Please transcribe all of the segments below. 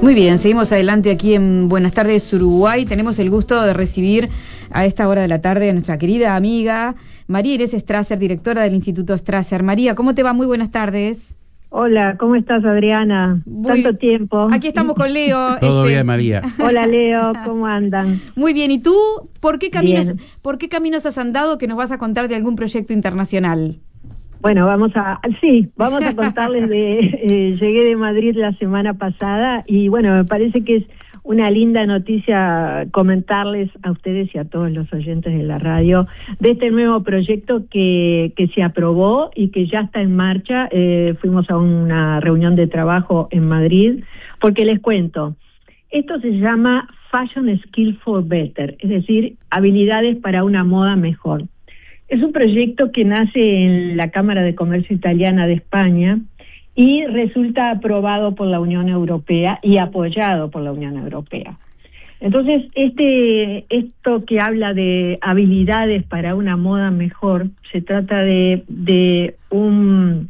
Muy bien, seguimos adelante aquí en Buenas Tardes Uruguay. Tenemos el gusto de recibir a esta hora de la tarde a nuestra querida amiga María Inés Strasser, directora del Instituto Strasser. María, ¿cómo te va? Muy buenas tardes. Hola, ¿cómo estás, Adriana? Tanto tiempo. Aquí estamos con Leo. Todo bien, María. Hola, Leo, ¿cómo andan? Muy bien, ¿y tú por qué caminos has andado que nos vas a contar de algún proyecto internacional? Bueno, vamos a contarles llegué de Madrid la semana pasada y bueno, me parece que es una linda noticia comentarles a ustedes y a todos los oyentes de la radio de este nuevo proyecto que se aprobó y que ya está en marcha. Fuimos a una reunión de trabajo en Madrid, porque les cuento, esto se llama Fashion Skill for Better, es decir, habilidades para una moda mejor. Es un proyecto que nace en la Cámara de Comercio Italiana de España y resulta aprobado por la Unión Europea y apoyado por la Unión Europea. Entonces, esto que habla de habilidades para una moda mejor, se trata de un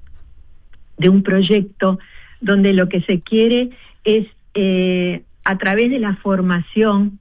proyecto donde lo que se quiere es, a través de la formación,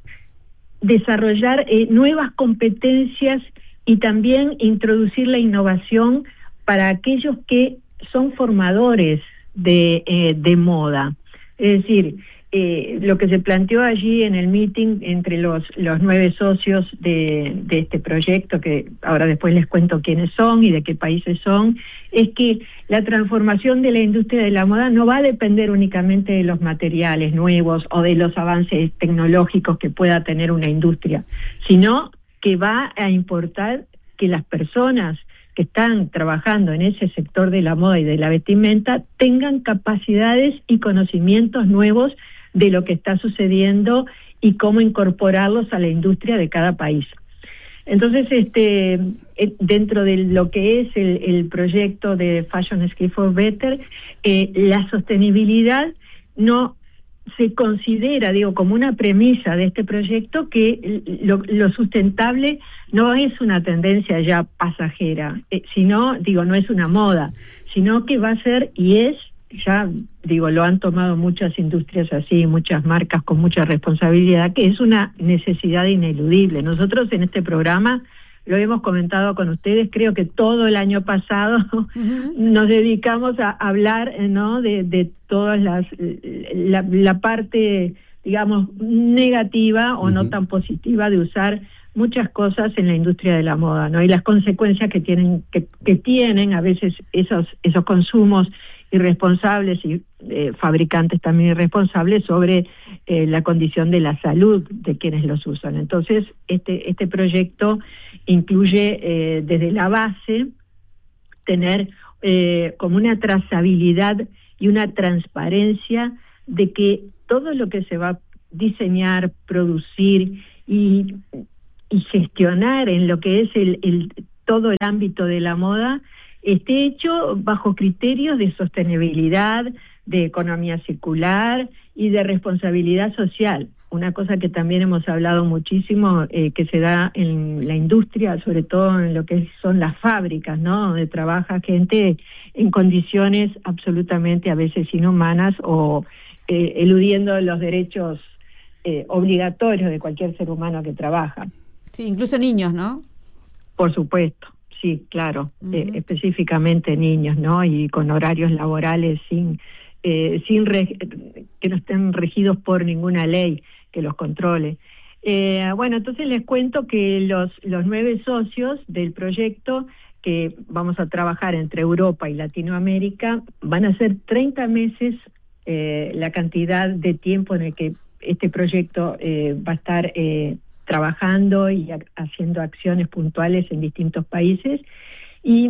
desarrollar nuevas competencias y también introducir la innovación para aquellos que son formadores de moda. Es decir, lo que se planteó allí en el meeting entre los 9 socios de este proyecto, que ahora después les cuento quiénes son y de qué países son, es que la transformación de la industria de la moda no va a depender únicamente de los materiales nuevos o de los avances tecnológicos que pueda tener una industria, sino que va a importar que las personas que están trabajando en ese sector de la moda y de la vestimenta tengan capacidades y conocimientos nuevos de lo que está sucediendo y cómo incorporarlos a la industria de cada país. Entonces, dentro de lo que es el proyecto de Fashion Skill for Better, la sostenibilidad no se considera, como una premisa de este proyecto, que lo sustentable no es una tendencia ya pasajera, sino, no es una moda, sino que va a ser y es, ya, lo han tomado muchas industrias así, muchas marcas con mucha responsabilidad, que es una necesidad ineludible. Nosotros en este programa lo hemos comentado con ustedes, creo que todo el año pasado nos dedicamos a hablar, ¿no?, de todas la parte, negativa o no tan positiva de usar muchas cosas en la industria de la moda, ¿no? Y las consecuencias que tienen a veces esos consumos irresponsables y fabricantes también irresponsables sobre la condición de la salud de quienes los usan. Entonces, este proyecto incluye desde la base tener como una trazabilidad y una transparencia de que todo lo que se va a diseñar, producir y gestionar en lo que es todo el ámbito de la moda esté hecho bajo criterios de sostenibilidad, de economía circular y de responsabilidad social. Una cosa que también hemos hablado muchísimo, que se da en la industria, sobre todo en lo que son las fábricas, ¿no?, donde trabaja gente en condiciones absolutamente a veces inhumanas o eludiendo los derechos obligatorios de cualquier ser humano que trabaja. Sí, incluso niños, ¿no? Por supuesto. Sí, claro, específicamente niños, ¿no? Y con horarios laborales que no estén regidos por ninguna ley que los controle. Bueno, entonces les cuento que los 9 socios del proyecto, que vamos a trabajar entre Europa y Latinoamérica, van a ser 30 meses la cantidad de tiempo en el que este proyecto va a estar trabajando y haciendo acciones puntuales en distintos países, y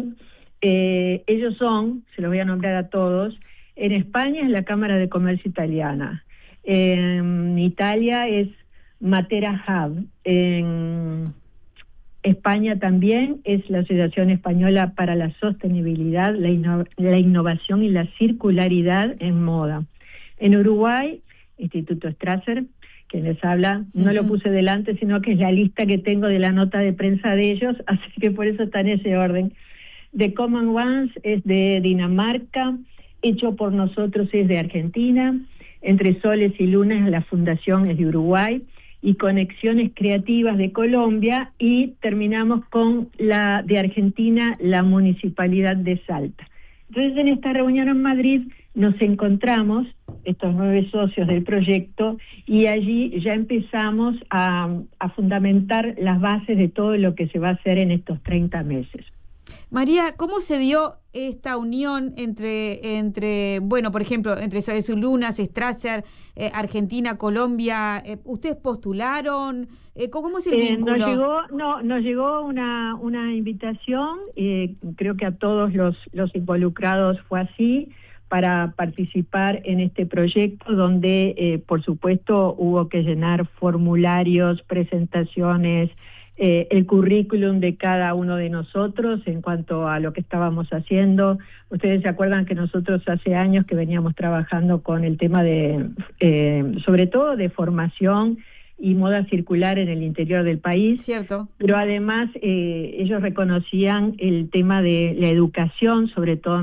ellos son, se los voy a nombrar a todos. En España es la Cámara de Comercio Italiana, en Italia es Matera Hub, en España también es la Asociación Española para la Sostenibilidad, la Innovación y la Circularidad en Moda. En Uruguay, Instituto Strasser, quien les habla, no lo puse delante, sino que es la lista que tengo de la nota de prensa de ellos, así que por eso está en ese orden. The Common Ones es de Dinamarca, Hecho por Nosotros es de Argentina, Entre Soles y Lunas, la fundación es de Uruguay, y Conexiones Creativas de Colombia, y terminamos con la de Argentina, la Municipalidad de Salta. Entonces, en esta reunión en Madrid nos encontramos, estos 9 socios del proyecto, y allí ya empezamos a fundamentar las bases de todo lo que se va a hacer en estos 30 meses. María, ¿cómo se dio esta unión entre bueno, por ejemplo, entre Soles y Lunas, Strasser, Argentina, Colombia? ¿Ustedes postularon? ¿Cómo es el vínculo? Nos llegó una invitación, creo que a todos los involucrados fue así, para participar en este proyecto donde, por supuesto, hubo que llenar formularios, presentaciones, el currículum de cada uno de nosotros en cuanto a lo que estábamos haciendo. Ustedes se acuerdan que nosotros hace años que veníamos trabajando con el tema de, sobre todo de formación y moda circular en el interior del país. Cierto. Pero además ellos reconocían el tema de la educación, sobre todo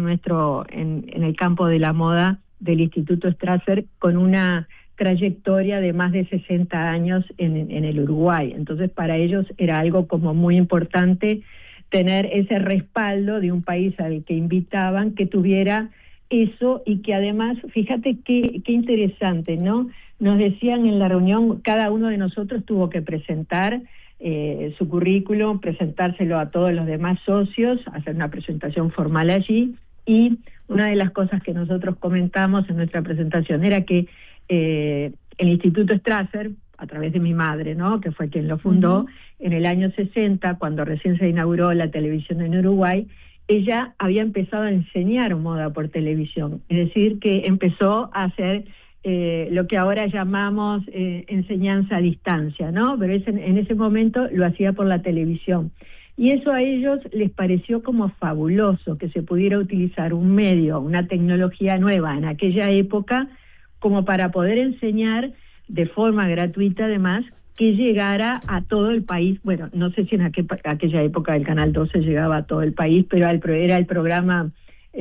en el campo de la moda del Instituto Strasser, con una trayectoria de más de 60 años en el Uruguay. Entonces, para ellos era algo como muy importante tener ese respaldo de un país al que invitaban, que tuviera eso, y que además, fíjate qué interesante, ¿no? Nos decían en la reunión, cada uno de nosotros tuvo que presentar su currículum, presentárselo a todos los demás socios, hacer una presentación formal allí, y una de las cosas que nosotros comentamos en nuestra presentación era que el Instituto Strasser, a través de mi madre, ¿no?, que fue quien lo fundó, en el año 60, cuando recién se inauguró la televisión en Uruguay, ella había empezado a enseñar moda por televisión, es decir, que empezó a hacer lo que ahora llamamos enseñanza a distancia, ¿no? Pero en ese momento lo hacía por la televisión. Y eso a ellos les pareció como fabuloso, que se pudiera utilizar un medio, una tecnología nueva en aquella época, como para poder enseñar de forma gratuita, además, que llegara a todo el país. Bueno, no sé si en aquella época el Canal 12 llegaba a todo el país, pero era el programa,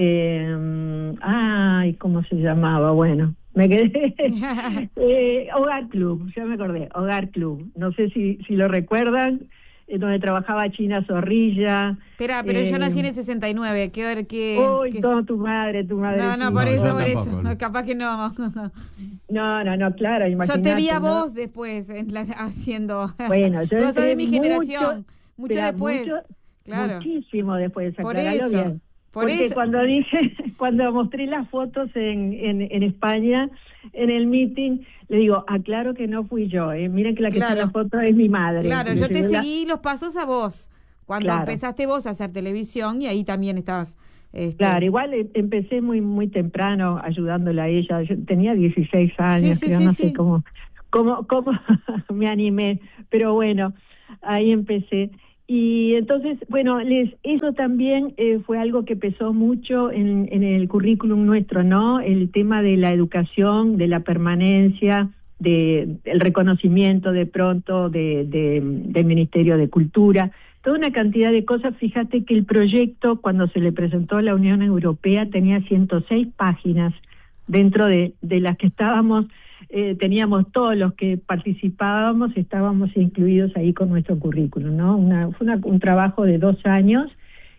¿cómo se llamaba? Bueno, me quedé. Hogar Club, ya me acordé, Hogar Club. No sé si lo recuerdan, donde trabajaba China Zorrilla. Espera, pero yo nací en el 69, Uy, toda tu madre. No, por eso, no, capaz que no. No, claro, imagínate. Yo te vi a vos después haciendo. Bueno, yo sos de mi generación, mucho después. Claro. Muchísimo después, por eso. Bien. Porque cuando mostré las fotos en España, en el meeting, le digo, aclaro que no fui yo, miren que la que está en la foto es mi madre. Claro, yo te seguí los pasos a vos, cuando empezaste vos a hacer televisión, y ahí también estabas. Claro, igual empecé muy temprano ayudándola a ella. Yo tenía 16 años, no sé cómo me animé, pero bueno, ahí empecé. Y entonces, bueno, eso también fue algo que pesó mucho en el currículum nuestro, ¿no? El tema de la educación, de la permanencia, el reconocimiento de pronto del Ministerio de Cultura, toda una cantidad de cosas. Fíjate que el proyecto, cuando se le presentó a la Unión Europea, tenía 106 páginas, dentro de las que estábamos, teníamos todos los que participábamos, estábamos incluidos ahí con nuestro currículum, ¿no? Fue un trabajo de 2 años.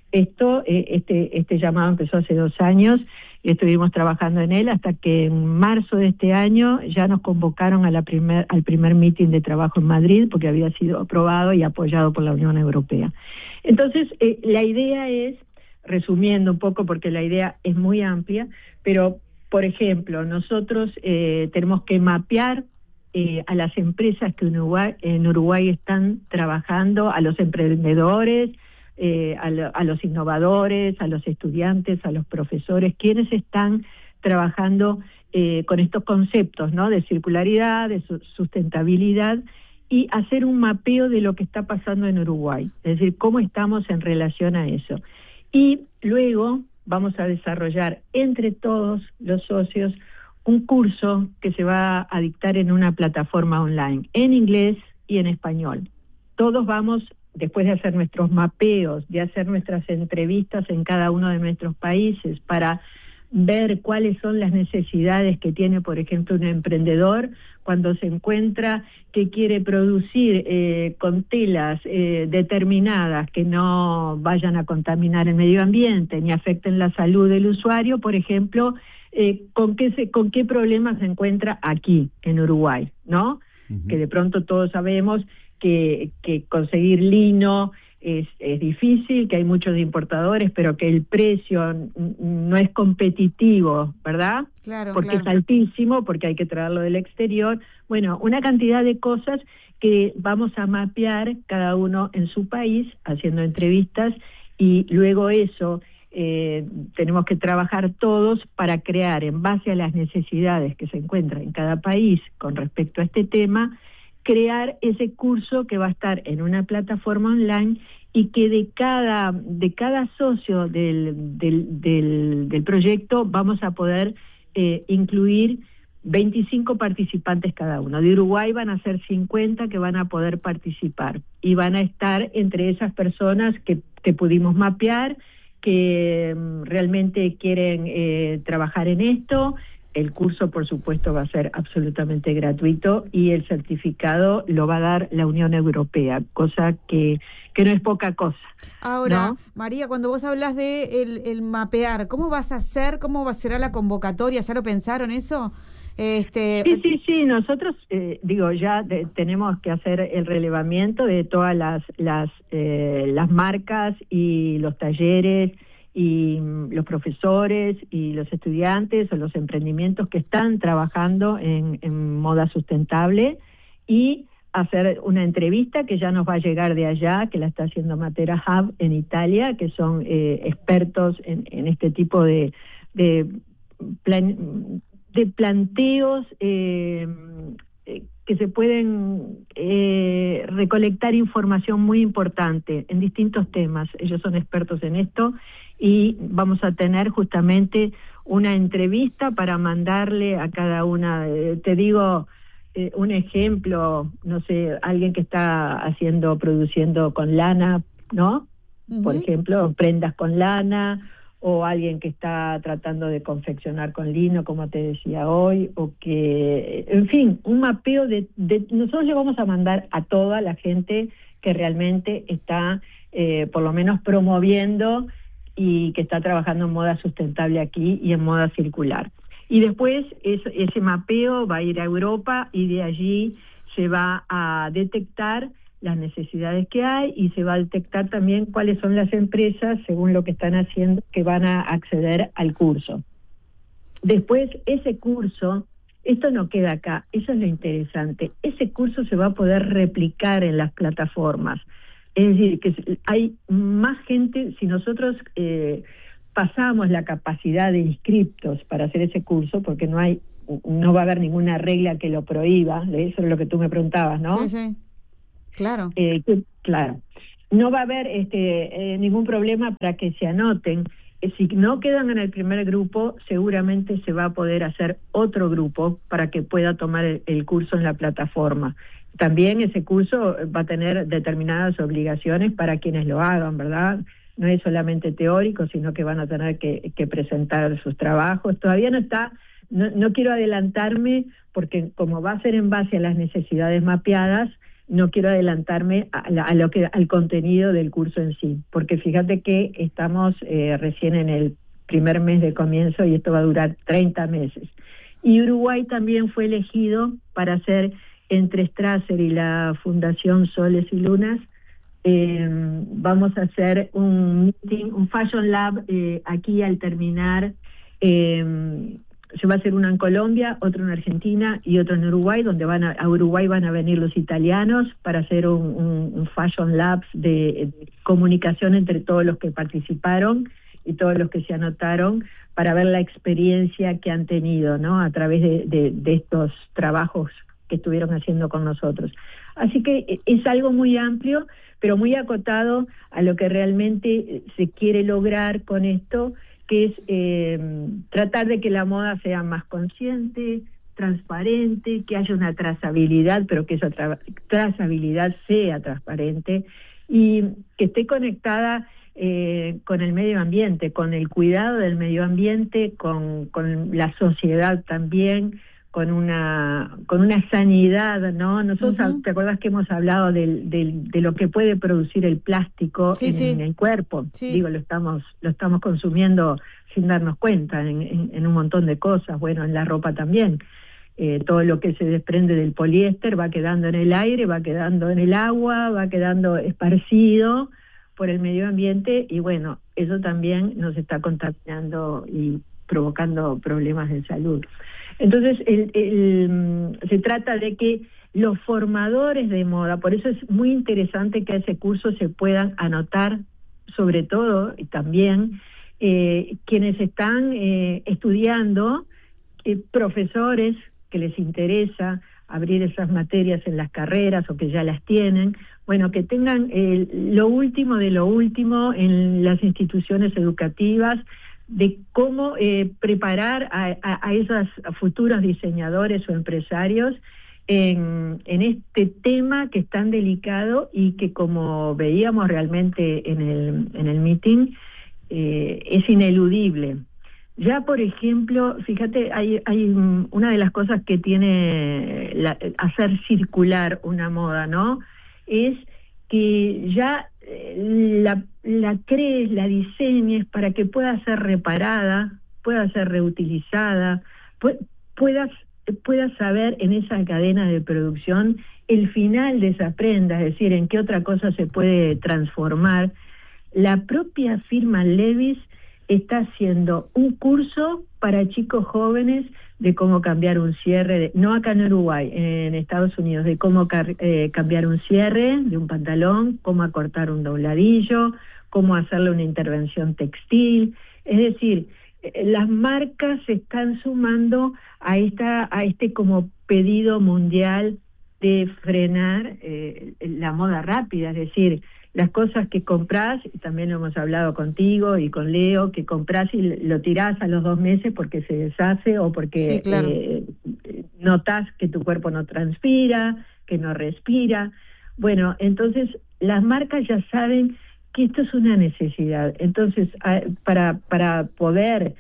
Este llamado empezó hace 2 años y estuvimos trabajando en él hasta que en marzo de este año ya nos convocaron al primer meeting de trabajo en Madrid, porque había sido aprobado y apoyado por la Unión Europea. Entonces, la idea es, resumiendo un poco, porque la idea es muy amplia, pero por ejemplo, nosotros tenemos que mapear a las empresas que en Uruguay están trabajando, a los emprendedores, a los innovadores, a los estudiantes, a los profesores, quienes están trabajando con estos conceptos, ¿no?, de circularidad, de sustentabilidad, y hacer un mapeo de lo que está pasando en Uruguay, es decir, cómo estamos en relación a eso. Y luego vamos a desarrollar entre todos los socios un curso que se va a dictar en una plataforma online, en inglés y en español. Todos vamos, después de hacer nuestros mapeos, de hacer nuestras entrevistas en cada uno de nuestros países, para ver cuáles son las necesidades que tiene, por ejemplo, un emprendedor cuando se encuentra que quiere producir con telas determinadas que no vayan a contaminar el medio ambiente ni afecten la salud del usuario, por ejemplo, con qué problemas se encuentra aquí en Uruguay, ¿no? Uh-huh. Que de pronto todos sabemos que conseguir lino es difícil, que hay muchos importadores, pero que el precio no es competitivo, ¿verdad? Claro, porque claro. es altísimo, porque hay que traerlo del exterior. Bueno, una cantidad de cosas que vamos a mapear cada uno en su país, haciendo entrevistas, y luego eso tenemos que trabajar todos para crear, en base a las necesidades que se encuentran en cada país con respecto a este tema, crear ese curso que va a estar en una plataforma online y que de cada socio del proyecto vamos a poder incluir 25 participantes cada uno. De Uruguay van a ser 50 que van a poder participar y van a estar entre esas personas que pudimos mapear, que realmente quieren trabajar en esto. El curso, por supuesto, va a ser absolutamente gratuito y el certificado lo va a dar la Unión Europea, cosa que no es poca cosa. Ahora, ¿no? María, cuando vos hablas de el mapear, ¿cómo vas a hacer? ¿Cómo será la convocatoria? ¿Ya lo pensaron eso? Sí, nosotros, ya tenemos que hacer el relevamiento de todas las marcas y los talleres y los profesores y los estudiantes o los emprendimientos que están trabajando en moda sustentable, y hacer una entrevista que ya nos va a llegar de allá, que la está haciendo Matera Hub en Italia, que son expertos en este tipo de planteos que se pueden recolectar información muy importante en distintos temas. Ellos son expertos en esto y vamos a tener justamente una entrevista para mandarle a cada una. Te digo un ejemplo, no sé, alguien que está produciendo con lana, ¿no? Uh-huh. Por ejemplo, prendas con lana, o alguien que está tratando de confeccionar con lino, como te decía hoy, o que, en fin, un mapeo nosotros le vamos a mandar a toda la gente que realmente está, por lo menos promoviendo y que está trabajando en moda sustentable aquí y en moda circular. Y después ese mapeo va a ir a Europa y de allí se va a detectar las necesidades que hay y se va a detectar también cuáles son las empresas, según lo que están haciendo, que van a acceder al curso. Después, ese curso, esto no queda acá, eso es lo interesante, ese curso se va a poder replicar en las plataformas. Es decir, que hay más gente, si nosotros pasamos la capacidad de inscriptos para hacer ese curso, porque no va a haber ninguna regla que lo prohíba, eso es lo que tú me preguntabas, ¿no? Sí. Claro. Claro. No va a haber ningún problema para que se anoten. Si no quedan en el primer grupo, seguramente se va a poder hacer otro grupo para que pueda tomar el curso en la plataforma. También ese curso va a tener determinadas obligaciones para quienes lo hagan, ¿verdad? No es solamente teórico, sino que van a tener que presentar sus trabajos. Todavía no quiero adelantarme, porque como va a ser en base a las necesidades mapeadas, no quiero adelantarme al contenido del curso en sí, porque fíjate que estamos recién en el primer mes de comienzo y esto va a durar 30 meses. Y Uruguay también fue elegido para hacer, entre Strasser y la Fundación Soles y Lunas, vamos a hacer un meeting, un Fashion Lab aquí al terminar. Se va a hacer uno en Colombia, otro en Argentina y otro en Uruguay, donde a Uruguay van a venir los italianos para hacer un Fashion Labs de comunicación entre todos los que participaron y todos los que se anotaron, para ver la experiencia que han tenido, ¿no?, a través de estos trabajos que estuvieron haciendo con nosotros. Así que es algo muy amplio, pero muy acotado a lo que realmente se quiere lograr con esto, que es tratar de que la moda sea más consciente, transparente, que haya una trazabilidad, pero que esa trazabilidad sea transparente y que esté conectada con el medio ambiente, con el cuidado del medio ambiente, con la sociedad también, con una sanidad, ¿no? Nosotros, ¿te acuerdas que hemos hablado de lo que puede producir el plástico en el cuerpo? Sí. Digo, lo estamos consumiendo sin darnos cuenta en un montón de cosas, bueno, en la ropa también. Todo lo que se desprende del poliéster va quedando en el aire, va quedando en el agua, va quedando esparcido por el medio ambiente, y bueno, eso también nos está contaminando y provocando problemas de salud. Entonces, se trata de que los formadores de moda, por eso es muy interesante que a ese curso se puedan anotar, sobre todo, y también quienes están estudiando, profesores que les interesa abrir esas materias en las carreras o que ya las tienen, bueno, que tengan lo último de lo último en las instituciones educativas, de cómo preparar a esos futuros diseñadores o empresarios en este tema que es tan delicado y que, como veíamos realmente en el meeting, es ineludible. Ya, por ejemplo, fíjate, hay una de las cosas que tiene hacer circular una moda, ¿no? Es que ya la crees, la diseñes para que pueda ser reparada, pueda ser reutilizada, puedas saber en esa cadena de producción el final de esa prenda, es decir, en qué otra cosa se puede transformar. La propia firma Levi's está haciendo un curso para chicos jóvenes de cómo cambiar un cierre, no acá en Uruguay, en Estados Unidos, de cómo cambiar un cierre de un pantalón, cómo acortar un dobladillo, cómo hacerle una intervención textil. Es decir, las marcas se están sumando a este como pedido mundial de frenar la moda rápida, es decir, las cosas que comprás, y también lo hemos hablado contigo y con Leo, que comprás y lo tirás a los 2 meses porque se deshace o porque sí, claro, notás que tu cuerpo no transpira, que no respira. Bueno, entonces las marcas ya saben que esto es una necesidad. Entonces, para poder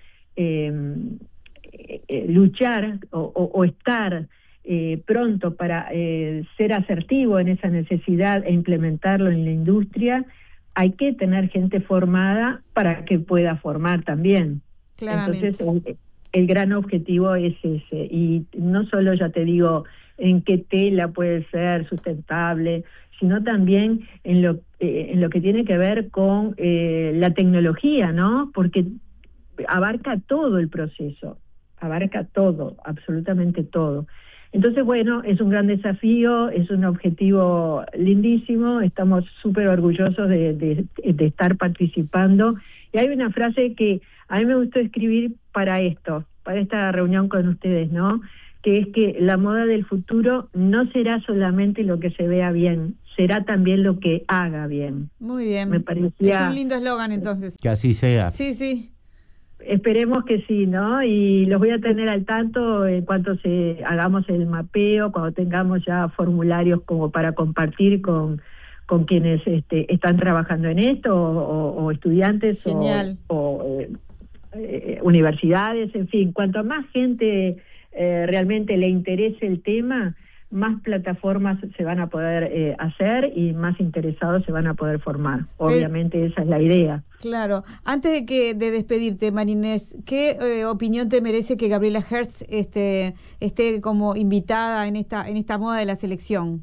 luchar o estar pronto para ser asertivo en esa necesidad e implementarlo en la industria, hay que tener gente formada para que pueda formar también. Claramente. Entonces, el gran objetivo es ese, y no solo, ya te digo, en qué tela puede ser sustentable, sino también en lo que tiene que ver con la tecnología, ¿no? Porque abarca todo el proceso, abarca todo, absolutamente todo. Entonces, bueno, es un gran desafío, es un objetivo lindísimo, estamos súper orgullosos de estar participando. Y hay una frase que a mí me gustó escribir para esta reunión con ustedes, ¿no? Que es que la moda del futuro no será solamente lo que se vea bien, será también lo que haga bien. Muy bien. Me parecía... Es un lindo eslogan, entonces. Que así sea. Sí, sí. Esperemos que sí, ¿no? Y los voy a tener al tanto en cuanto hagamos el mapeo, cuando tengamos ya formularios como para compartir con quienes están trabajando en esto, o estudiantes o universidades, en fin. Cuanto más gente realmente le interese el tema, más plataformas se van a poder hacer y más interesados se van a poder formar. Obviamente esa es la idea. Claro. Antes de despedirte, María Inés, ¿qué opinión te merece que Gabriela Hearst esté como invitada en esta moda de la selección?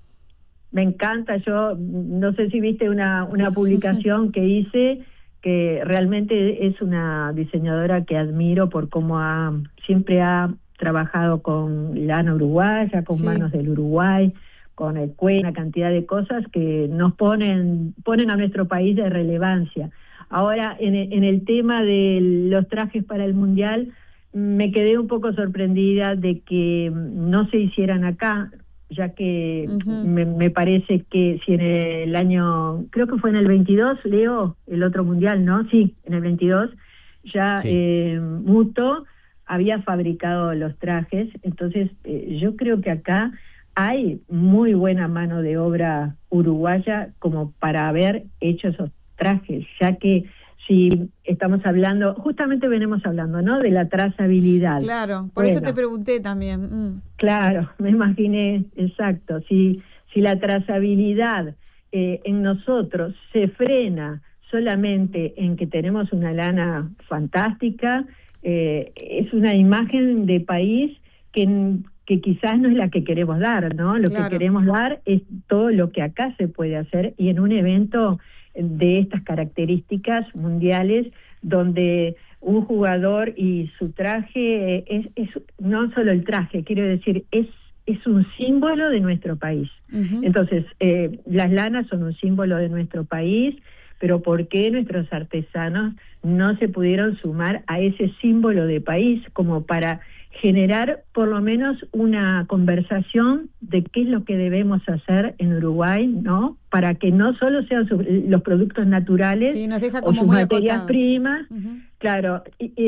Me encanta. Yo no sé si viste una publicación que hice, que realmente es una diseñadora que admiro por cómo siempre ha trabajado con lana uruguaya, con manos del Uruguay, con el CUE, una cantidad de cosas que nos ponen a nuestro país de relevancia. Ahora, en el tema de los trajes para el Mundial, me quedé un poco sorprendida de que no se hicieran acá, ya que me parece que si en el año, creo que fue en el 22, Leo, el otro Mundial, ¿no? Sí, en el 22, ya Muto había fabricado los trajes. Entonces yo creo que acá hay muy buena mano de obra uruguaya como para haber hecho trajes, ya que si estamos hablando, justamente venimos hablando, ¿no?, de la trazabilidad. Claro, por eso te pregunté también. Claro, me imaginé, exacto. Si la trazabilidad en nosotros se frena solamente en que tenemos una lana fantástica, es una imagen de país que quizás no es la que queremos dar, ¿no? Lo que queremos dar es todo lo que acá se puede hacer, y en un evento de estas características mundiales, donde un jugador y su traje es no solo el traje, quiero decir, es un símbolo de nuestro país. Entonces, las lanas son un símbolo de nuestro país, pero ¿por qué nuestros artesanos no se pudieron sumar a ese símbolo de país como para generar por lo menos una conversación de qué es lo que debemos hacer en Uruguay, ¿no? Para que no solo sean los productos naturales, sí, nos deja o como sus muy materias acotados. primas, claro,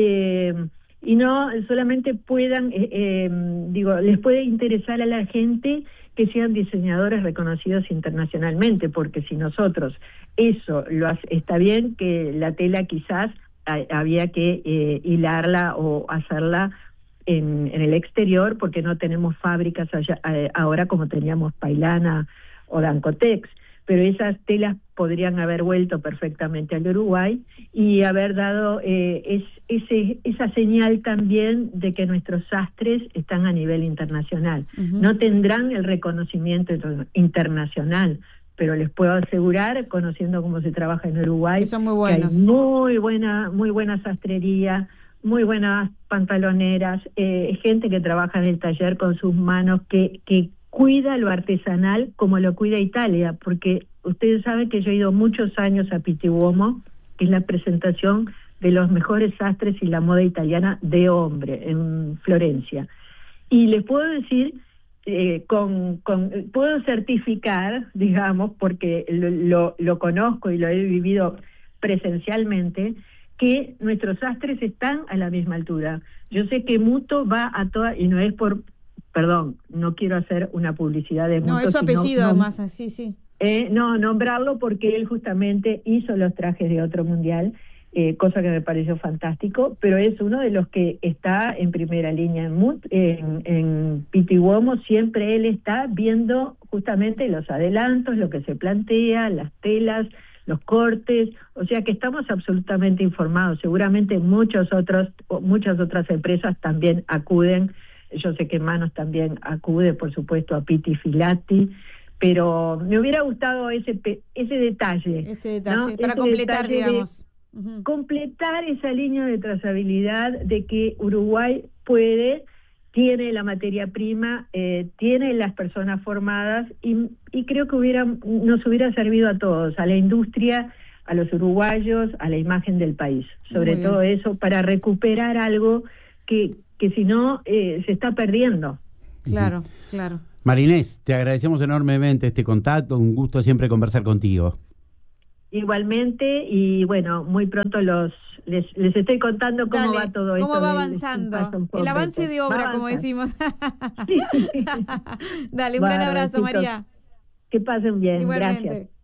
y no solamente puedan, les puede interesar a la gente que sean diseñadores reconocidos internacionalmente, porque si nosotros eso está bien que la tela quizás había que hilarla o hacerla en el exterior, porque no tenemos fábricas allá, ahora como teníamos Pailana o Dancotex, pero esas telas podrían haber vuelto perfectamente al Uruguay y haber dado esa señal también de que nuestros sastres están a nivel internacional. No tendrán el reconocimiento internacional, pero les puedo asegurar, conociendo cómo se trabaja en Uruguay, son muy que hay buenos. muy buena sastrería, muy buenas pantaloneras, gente que trabaja en el taller con sus manos, que cuida lo artesanal como lo cuida Italia, porque ustedes saben que yo he ido muchos años a Pitti Uomo, que es la presentación de los mejores sastres y la moda italiana de hombre en Florencia. Y les puedo decir, puedo certificar, digamos, porque lo conozco y lo he vivido presencialmente, que nuestros sastres están a la misma altura. Yo sé que Muto va a toda, y no es por, perdón, no quiero hacer una publicidad de Muto. No, es su apellido además, sí. No, nombrarlo porque él justamente hizo los trajes de otro mundial, cosa que me pareció fantástico, pero es uno de los que está en primera línea en Pitti Uomo. Siempre él está viendo justamente los adelantos, lo que se plantea, las telas, los cortes, o sea que estamos absolutamente informados. Seguramente muchas otras empresas también acuden. Yo sé que Manos también acude, por supuesto, a Pitti Filati, pero me hubiera gustado ese detalle. ¿No? Para completar, digamos. Completar esa línea de trazabilidad de que Uruguay tiene la materia prima, tiene las personas formadas, y creo que nos hubiera servido a todos, a la industria, a los uruguayos, a la imagen del país, sobre todo eso, para recuperar algo que si no se está perdiendo. Claro. María Inés, te agradecemos enormemente este contacto, un gusto siempre conversar contigo. Igualmente, y bueno, muy pronto les estoy contando cómo va todo esto. ¿Cómo va avanzando? El avance de obra, como decimos. Sí. Dale, un gran abrazo, chicos. María. Que pasen bien. Igualmente. Gracias.